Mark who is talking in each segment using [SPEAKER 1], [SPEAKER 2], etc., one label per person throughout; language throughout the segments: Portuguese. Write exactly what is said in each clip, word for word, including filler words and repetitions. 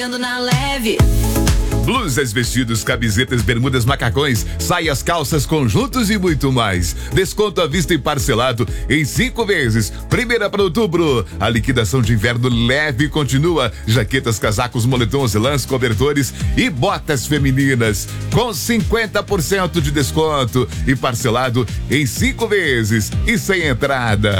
[SPEAKER 1] Na leve.
[SPEAKER 2] Blusas, vestidos, camisetas, bermudas, macacões, saias, calças, conjuntos e muito mais. Desconto à vista e parcelado em cinco vezes. Primeira para outubro. A liquidação de inverno leve continua. Jaquetas, casacos, moletons, lãs, cobertores e botas femininas com cinquenta por cento de desconto e parcelado em cinco vezes e sem entrada.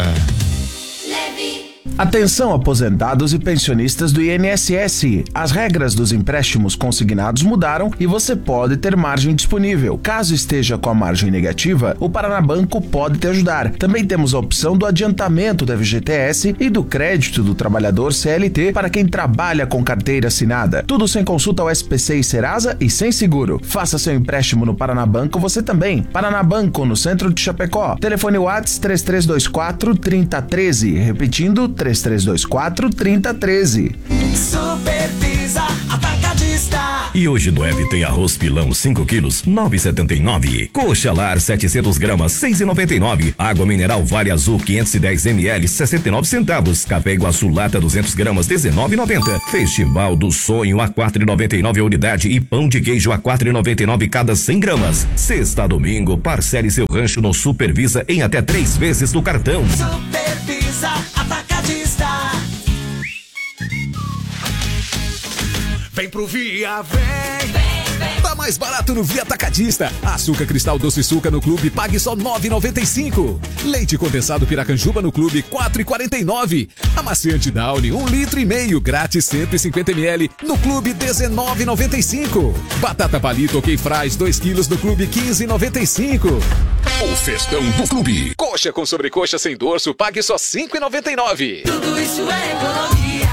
[SPEAKER 3] Atenção, aposentados e pensionistas do I N S S. As regras dos empréstimos consignados mudaram e você pode ter margem disponível. Caso esteja com a margem negativa, o Paranabanco pode te ajudar. Também temos a opção do adiantamento da F G T S e do crédito do trabalhador C L T para quem trabalha com carteira assinada. Tudo sem consulta ao S P C e Serasa e sem seguro. Faça seu empréstimo no Paranabanco você também. Paranabanco, no centro de Chapecó. Telefone WhatsApp três três dois quatro, três zero um três. Repetindo, três três dois quatro, três zero um três.
[SPEAKER 4] Supervisa Atacadista.
[SPEAKER 5] E hoje no Eve tem arroz pilão cinco quilos, nove reais e setenta e nove. Coxa Lar setecentos gramas, seis reais e noventa e nove. Água mineral Vale Azul quinhentos e dez mililitros, sessenta e nove centavos. Café Iguaçu lata duzentos gramas, dezenove reais e noventa. Festival do Sonho a quatro reais e noventa e nove a unidade e pão de queijo a quatro reais e noventa e nove cada cem gramas. Sexta a domingo, parcele seu rancho no Supervisa em até três vezes no cartão.
[SPEAKER 4] Supervisa Atacadista. Vem pro Via, vem, vem, vem.
[SPEAKER 6] Tá mais barato no Via Atacadista. Açúcar Cristal Doce Suca no Clube, pague só nove reais e noventa e cinco. Leite condensado Piracanjuba no Clube, quatro reais e quarenta e nove. Amaciante Downy, um litro e meio, grátis cento e cinquenta mililitros no Clube, dezenove reais e noventa e cinco. Batata Palito Ok Fries, dois quilos no Clube, quinze reais e noventa e cinco.
[SPEAKER 7] O festão do Clube.
[SPEAKER 6] Coxa com sobrecoxa sem dorso, pague só cinco reais e noventa e nove.
[SPEAKER 4] Tudo isso é economia.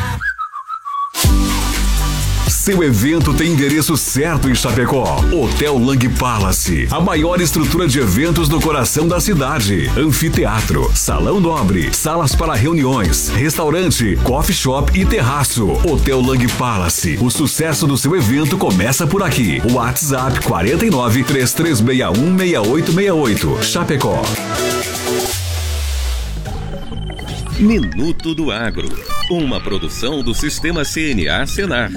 [SPEAKER 8] Seu evento tem endereço certo em Chapecó. Hotel Lang Palace, a maior estrutura de eventos do coração da cidade. Anfiteatro, salão nobre, salas para reuniões, restaurante, coffee shop e terraço. Hotel Lang Palace, o sucesso do seu evento começa por aqui. WhatsApp quarenta e nove, três três seis um, seis oito seis oito. Chapecó.
[SPEAKER 9] Minuto do Agro, uma produção do Sistema C N A Senar.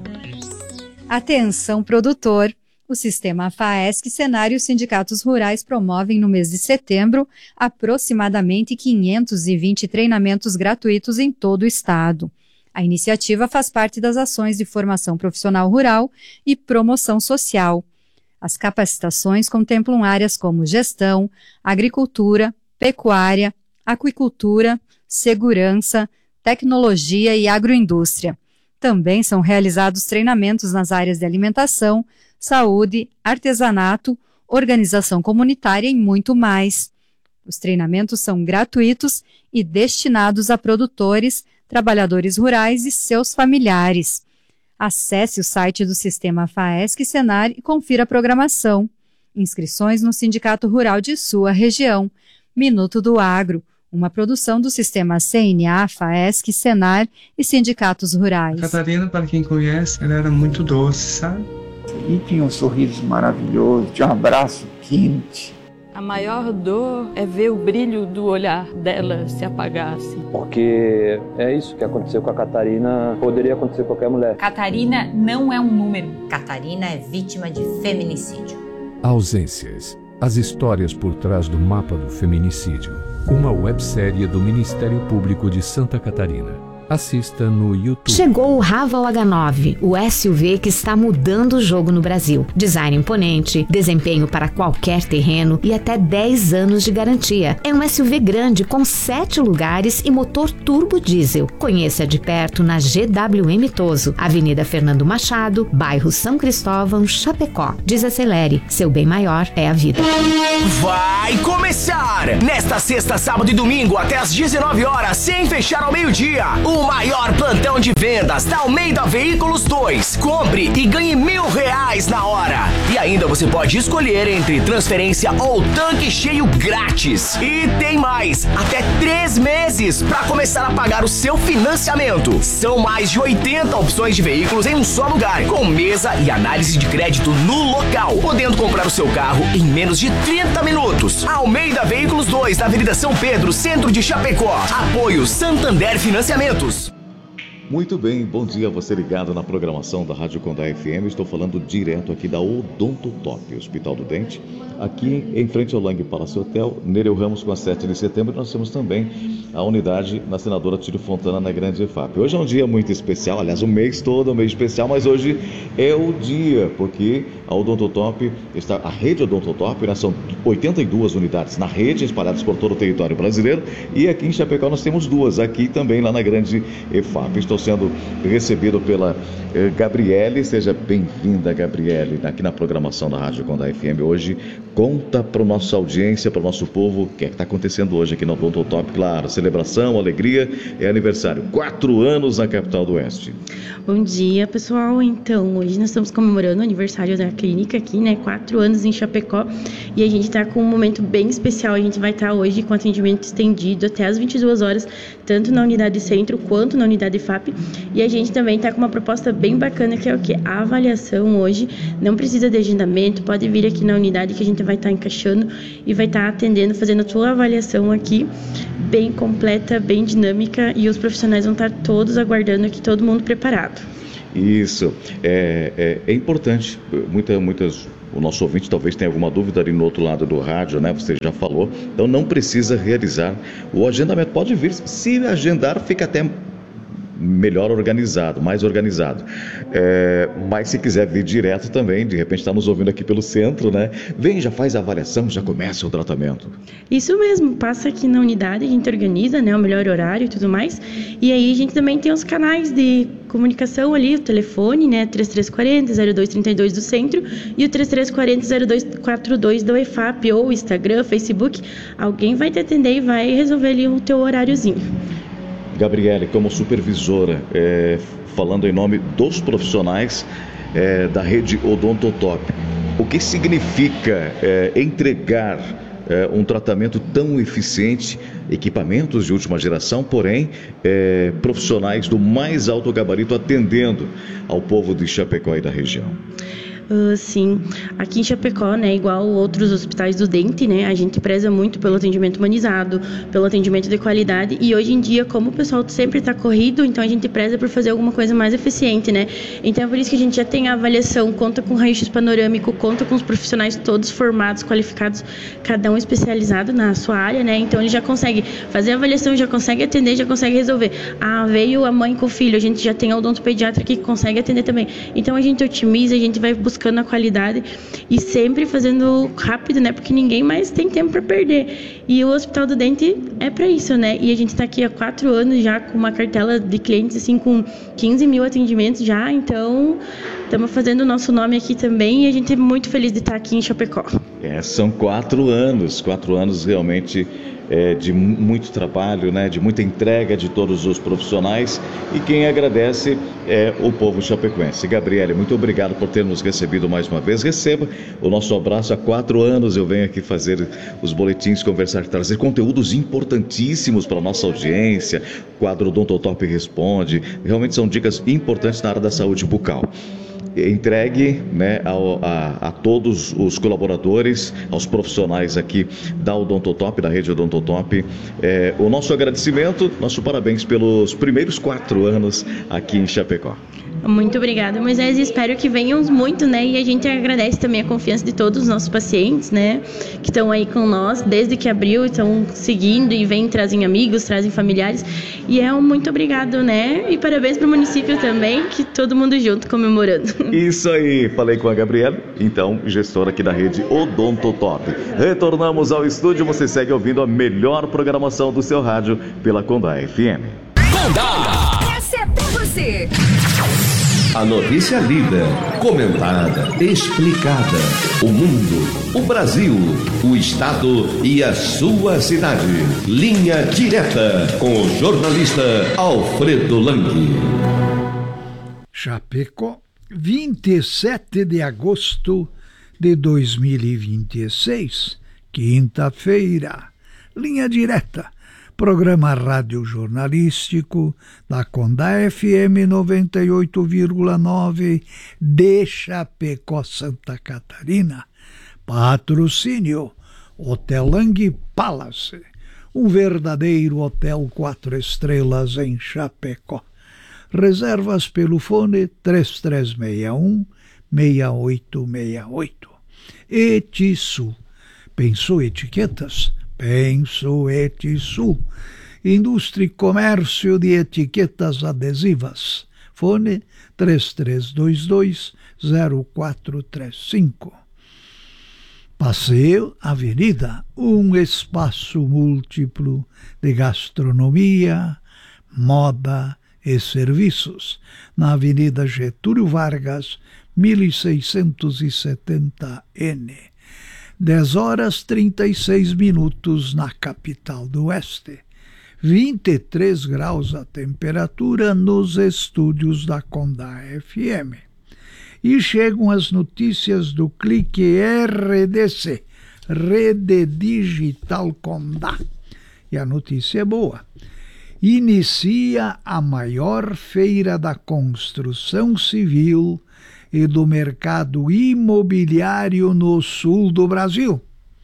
[SPEAKER 10] Atenção, produtor! O Sistema FAESC, Senar e os sindicatos rurais promovem no mês de setembro aproximadamente quinhentos e vinte treinamentos gratuitos em todo o estado. A iniciativa faz parte das ações de formação profissional rural e promoção social. As capacitações contemplam áreas como gestão, agricultura, pecuária, aquicultura, segurança, tecnologia e agroindústria. Também são realizados treinamentos nas áreas de alimentação, saúde, artesanato, organização comunitária e muito mais. Os treinamentos são gratuitos e destinados a produtores, trabalhadores rurais e seus familiares. Acesse o site do Sistema FAESC Senar e confira a programação. Inscrições no Sindicato Rural de sua região. Minuto do Agro. Uma produção do Sistema C N A, FAESC, Senar e sindicatos rurais.
[SPEAKER 11] Catarina, para quem conhece, ela era muito doce, sabe?
[SPEAKER 12] E tinha um sorriso maravilhoso, tinha um abraço quente.
[SPEAKER 13] A maior dor é ver o brilho do olhar dela se apagar, assim.
[SPEAKER 14] Porque é isso que aconteceu com a Catarina, poderia acontecer com qualquer mulher.
[SPEAKER 15] Catarina não é um número. Catarina é vítima de feminicídio.
[SPEAKER 16] Ausências. As histórias por trás do mapa do feminicídio. Uma websérie do Ministério Público de Santa Catarina. Assista no YouTube.
[SPEAKER 17] Chegou o Raval H nove, o S U V que está mudando o jogo no Brasil. Design imponente, desempenho para qualquer terreno e até dez anos de garantia. É um S U V grande com sete lugares e motor turbo diesel. Conheça de perto na G W M Toso, Avenida Fernando Machado, bairro São Cristóvão, Chapecó. Desacelere, seu bem maior é a vida.
[SPEAKER 18] Vai começar! Nesta sexta, sábado e domingo até às dezenove horas, sem fechar ao meio-dia. O maior plantão de vendas da Almeida Veículos dois. Compre e ganhe mil reais na hora. E ainda você pode escolher entre transferência ou tanque cheio grátis. E tem mais, até três meses para começar a pagar o seu financiamento. São mais de oitenta opções de veículos em um só lugar, com mesa e análise de crédito no local, podendo comprar o seu carro em menos de trinta minutos. Almeida Veículos dois, na Avenida São Pedro, centro de Chapecó. Apoio Santander Financiamentos.
[SPEAKER 1] Muito bem, bom dia a você ligado na programação da Rádio Condá F M. Estou falando direto aqui da Odontotop, Hospital do Dente, aqui em frente ao Lang Palace Hotel, Nereu Ramos com a sete de setembro. Nós temos também a unidade na Senadora Tílio Fontana, na Grande E F A P. Hoje é um dia muito especial, aliás, o mês todo é um mês especial, mas hoje é o dia, porque a Odontotop, está, a rede Odontotop, né, são oitenta e duas unidades na rede, espalhadas por todo o território brasileiro, e aqui em Chapecó nós temos duas, aqui também lá na Grande E F A P. Estou sendo recebido pela eh, Gabriele. Seja bem-vinda, Gabriele, aqui na programação da Rádio Condá F M. Hoje, conta para a nossa audiência, para o nosso povo, o que é que está acontecendo hoje aqui no Odontotop. Claro, celebração, alegria, é aniversário. Quatro anos na capital do Oeste.
[SPEAKER 19] Bom dia, pessoal. Então, hoje nós estamos comemorando o aniversário da clínica aqui, né? Quatro anos em Chapecó. E a gente está com um momento bem especial. A gente vai estar hoje com atendimento estendido até às vinte e duas horas, tanto na unidade centro quanto na unidade F A P. E a gente também está com uma proposta bem bacana, que é o que? A avaliação hoje. Não precisa de agendamento, pode vir aqui na unidade que a gente vai estar encaixando e vai estar atendendo, fazendo a sua avaliação aqui, bem completa, bem dinâmica, e os profissionais vão estar todos aguardando aqui, todo mundo preparado.
[SPEAKER 1] Isso, é, é, é importante, muita, muitas... O nosso ouvinte talvez tenha alguma dúvida ali no outro lado do rádio, né? Você já falou. Então não precisa realizar o agendamento. Pode vir, se agendar, fica até melhor organizado, mais organizado. É, mas se quiser vir direto também, de repente está nos ouvindo aqui pelo centro, né? Vem, já faz a avaliação, já começa o tratamento.
[SPEAKER 19] Isso mesmo, passa aqui na unidade, a gente organiza, né, o melhor horário e tudo mais. E aí a gente também tem os canais de comunicação ali, o telefone, né, trinta e três quarenta, zero dois trinta e dois do centro e o trinta e três quarenta, zero dois quarenta e dois do E F A P, ou Instagram, Facebook. Alguém vai te atender e vai resolver ali o teu horáriozinho.
[SPEAKER 1] Gabriele, como supervisora, é, falando em nome dos profissionais é, da rede Odontotop, o que significa é, entregar é, um tratamento tão eficiente, equipamentos de última geração, porém é, profissionais do mais alto gabarito atendendo ao povo de Chapecó e da região?
[SPEAKER 19] Uh, sim, aqui em Chapecó, né, igual outros hospitais do dente, né, a gente preza muito pelo atendimento humanizado, pelo atendimento de qualidade, e hoje em dia, como o pessoal sempre está corrido, então a gente preza por fazer alguma coisa mais eficiente, né, então é por isso que a gente já tem a avaliação, conta com raio-x panorâmico, conta com os profissionais todos formados, qualificados, cada um especializado na sua área, né, então ele já consegue fazer a avaliação, já consegue atender, já consegue resolver. Ah, veio a mãe com o filho, a gente já tem a odontopediatra que consegue atender também, então a gente otimiza, a gente vai buscar buscando a qualidade e sempre fazendo rápido, né? Porque ninguém mais tem tempo para perder. E o Hospital do Dente é para isso, né? E a gente está aqui há quatro anos já com uma cartela de clientes, assim, com quinze mil atendimentos já. Então, estamos fazendo o nosso nome aqui também e a gente é muito feliz de estar aqui em Chapecó.
[SPEAKER 1] É, são quatro anos, quatro anos realmente é, de muito trabalho, né? De muita entrega de todos os profissionais, e quem agradece é o povo chapecoense. Gabriele, muito obrigado por ter nos recebido mais uma vez. Receba o nosso abraço. Há quatro anos eu venho aqui fazer os boletins, conversar, trazer conteúdos importantíssimos para a nossa audiência. O quadro Odontotop Responde. Realmente são dicas importantes na área da saúde bucal. Entregue, né, a, a, a todos os colaboradores, aos profissionais aqui da Odontotop, da rede Odontotop, é, o nosso agradecimento, nosso parabéns pelos primeiros quatro anos aqui em Chapecó.
[SPEAKER 19] Muito obrigada, Moisés, e espero que venham muito, né, e a gente agradece também a confiança de todos os nossos pacientes, né, que estão aí com nós desde que abriu, estão seguindo e vêm, trazem amigos, trazem familiares, e é um muito obrigado, né, e parabéns para o município também, que todo mundo junto comemorando.
[SPEAKER 1] Isso aí, falei com a Gabriela, então, gestora aqui da rede Odontotop. Retornamos ao estúdio, você segue ouvindo a melhor programação do seu rádio pela Condá F M.
[SPEAKER 20] Condá! Essa é pra você!
[SPEAKER 5] A notícia lida, comentada, explicada. O mundo, o Brasil, o estado e a sua cidade. Linha direta com o jornalista Alfredo Lang.
[SPEAKER 21] Chapecó, vinte e sete de agosto de dois mil e vinte e seis, quinta-feira. Linha direta. Programa radiojornalístico da Condá F M noventa e oito vírgula nove de Chapecó, Santa Catarina. Patrocínio Hotel Lang Palace, um verdadeiro hotel quatro estrelas em Chapecó. Reservas pelo fone três três seis um, seis oito seis oito. Etisul. Pensou etiquetas? Pensou Etisul. Indústria e Comércio de Etiquetas Adesivas. Fone três três dois dois, zero quatro três cinco. Passeio Avenida, um espaço múltiplo de gastronomia, moda e serviços, na Avenida Getúlio Vargas, mil seiscentos e setenta N. dez horas trinta e seis minutos na capital do Oeste. vinte e três graus a temperatura nos estúdios da Condá F M. E chegam as notícias do Clique R D C, Rede Digital Condá. E a notícia é boa. Inicia a maior feira da construção civil e do mercado imobiliário no sul do Brasil.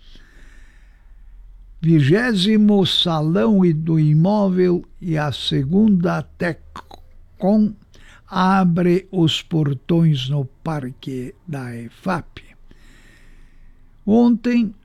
[SPEAKER 21] Vigésimo Salão do Imóvel e a segunda TecCom abre os portões no Parque da E F A P. Ontem,